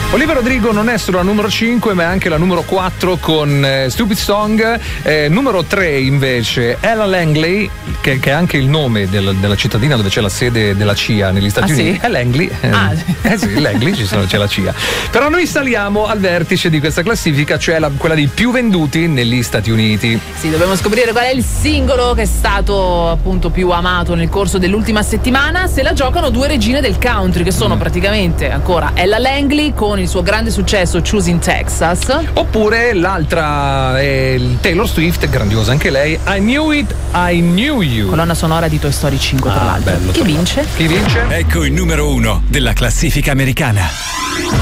Olivia Rodrigo non è solo la numero 5, ma è anche la numero 4 con Stupid Song. Numero 3 invece Ella Langley, che è anche il nome della cittadina dove c'è la sede della CIA negli Stati Uniti. Sì? È Langley. Sì, Langley, c'è la CIA. Però noi saliamo al vertice di questa classifica, cioè quella dei più venduti negli Stati Uniti. Sì, dobbiamo scoprire qual è il singolo che è stato appunto più amato nel corso dell'ultima settimana. Se la giocano due regine del country, che sono praticamente ancora Ella Langley con il suo grande successo Choosing Texas, oppure l'altra è Taylor Swift, grandiosa anche lei, I Knew It, I Knew You, colonna sonora di Toy Story 5 tra l'altro. Bello, Chi vince? Chi vince? Ecco il numero 1 della classifica americana.